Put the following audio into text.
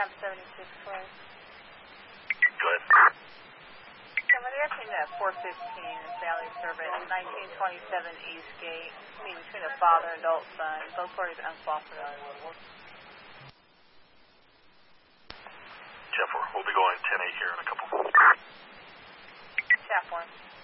Cab 76 West. Go ahead. Somebody got me at 415 in Valley Service, 1927 Eastgate. Me between a father and adult son. Both parties uncooperative. Jeff, we'll be going 10-8 here in a couple. Chap 1.